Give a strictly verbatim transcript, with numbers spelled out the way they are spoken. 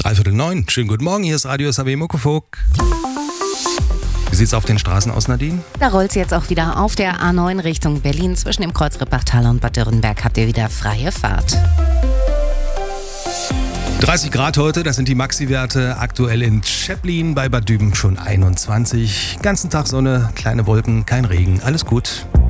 Dreiviertel neun. Schönen guten Morgen, hier ist Radio S A W Muckefuck. Wie sieht's auf den Straßen aus, Nadine? Da rollt's jetzt auch wieder auf der A neun Richtung Berlin. Zwischen dem Kreuz Rippachtal und Bad Dürrenberg habt ihr wieder freie Fahrt. dreißig Grad heute, das sind die Maxi-Werte. Aktuell in Schäpplin, bei Bad Düben schon einundzwanzig. Ganzen Tag Sonne, kleine Wolken, kein Regen, alles gut.